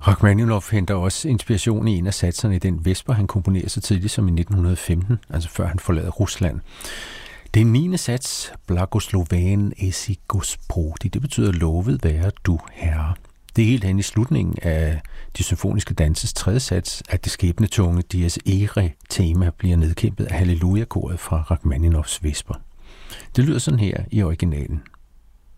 Rachmaninoff henter også inspiration i en af satserne i den vesper, han komponerer så tidligt som i 1915, altså før han forlader Rusland. Det er 9. sats, Blagosloven esi Gospodi. Det betyder lovet være du, herre. Det er helt hen i slutningen af de symfoniske danses 3. sats, at det skæbnetunge Dies Irae-tema bliver nedkæmpet af Halleluja-koret fra Rachmaninoffs vesper. Det lyder sådan her i originalen.